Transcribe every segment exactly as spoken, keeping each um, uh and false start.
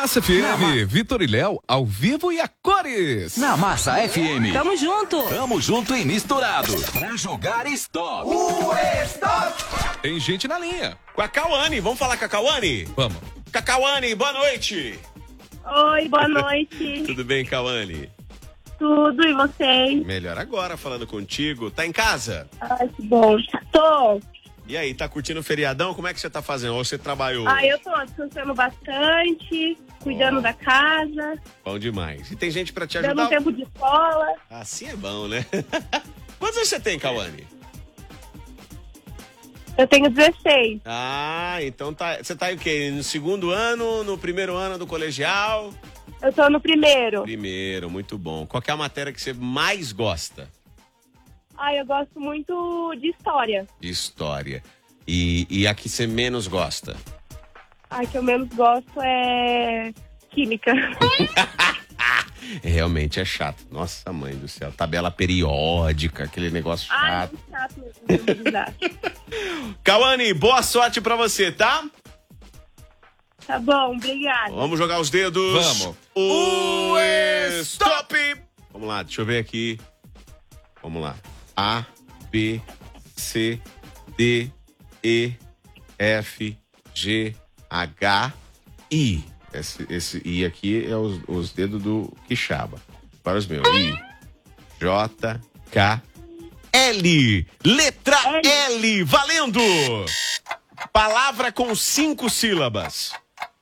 Massa F M, Ma... Vitor e Léo, ao vivo e a cores. Na Massa F M. Tamo junto. Tamo junto e misturado. Pra jogar stop. O stop. Tem gente na linha. Com a Cauane. Vamos falar com a Cauane? Vamos. Com a Cauane, boa noite. Oi, boa noite. Tudo bem, Cauane? Tudo, e vocês? Melhor agora, falando contigo. Tá em casa? Ai, que bom. Tô. E aí, tá curtindo o feriadão? Como é que você tá fazendo? Ou você trabalhou? Ah, eu tô descansando bastante, cuidando oh. da casa. Bom demais. E tem gente pra te ajudar? Dando tempo de escola. Assim é bom, né? Quantos anos você tem, Cauane? Eu tenho dezesseis. Ah, então tá. Você tá em o quê? No segundo ano, no primeiro ano do colegial? Eu tô no primeiro. Primeiro, muito bom. Qual que é a matéria que você mais gosta? Ah, eu gosto muito de história. De história. E, e a que você menos gosta? A que eu menos gosto é química. Realmente é chato. Nossa, mãe do céu. Tabela periódica, aquele negócio chato. Ah, é chato mesmo. Cauane, boa sorte pra você, tá? Tá bom, obrigada. Vamos jogar os dedos. Vamos. O stop! Vamos lá, deixa eu ver aqui. Vamos lá. A, B, C, D, E, F, G, H, I. Esse, esse I aqui é os, os dedos do Quixaba. Para os meus. I, J, K, L. Letra L. L. Valendo! Palavra com cinco sílabas.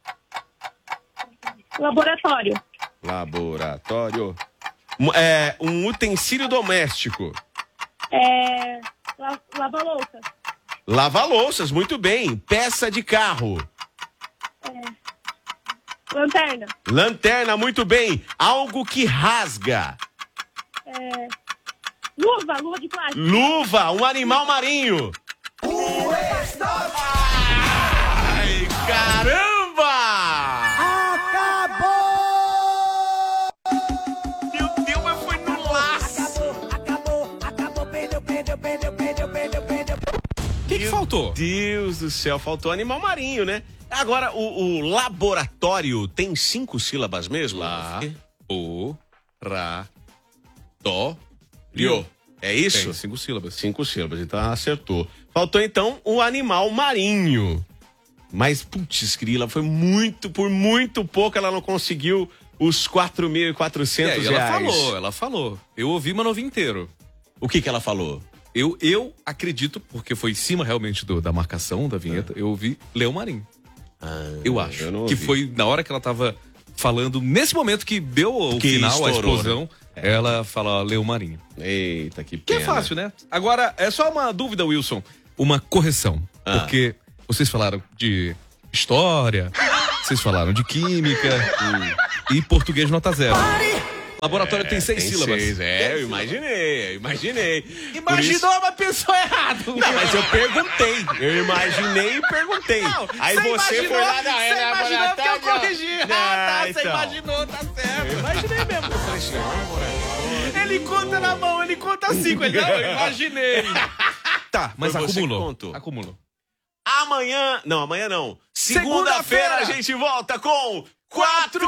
Laboratório. Laboratório. É, um utensílio doméstico. É, la, lava-louça. Lava-louças, muito bem. Peça de carro. É, lanterna. Lanterna, muito bem. Algo que rasga. É, luva, luva de plástico. Luva, um animal marinho. O stop. Ai, caramba! Acabou! Meu Deus, mas foi no laço. Acabou, acabou, acabou. Perdeu, perdeu, perdeu, perdeu, perdeu, perdeu. O que, que faltou? Deus do céu, faltou animal marinho, né? Agora, o, o laboratório tem cinco sílabas mesmo? Lá, o, ra, do, rio. É isso? Tem cinco sílabas. Cinco sílabas, então acertou. Faltou, então, o animal marinho. Mas, putz, grila, foi muito, por muito pouco ela não conseguiu os quatro mil e quatrocentos ela reais. falou, ela falou. Eu ouvi, mas não ouvi inteiro. O que que ela falou? Eu, eu acredito, porque foi em cima realmente do, da marcação da vinheta, eu ouvi Léo Marinho. Ah, eu acho. eu não que ouvi. foi na hora que ela tava falando, nesse momento que deu o Que final, estourou, a explosão, né? ela fala Léo Marinho. Eita, que Que pena. é fácil, né? Agora, é só uma dúvida, Wilson. Uma correção. Ah. Porque vocês falaram de história, vocês falaram de química hum. e português nota zero. Laboratório É, tem seis tem sílabas. Seis, é, eu imaginei, eu imaginei. Imaginou, Por mas pensou errado. isso... Não, mas eu perguntei. Eu imaginei e perguntei. Não, Aí você foi lá na Você era imaginou porque eu laboratório. corrigi. Ah, Não, tá, você então. imaginou, tá certo. Eu imaginei mesmo. Eu falei assim, ó, Ele conta na mão, ele conta cinco. Ele, não, eu imaginei. Tá, mas Foi você que acumulou. contou. Acumulou. Amanhã, não, amanhã não. Segunda-feira Segunda-feira a gente volta com quatro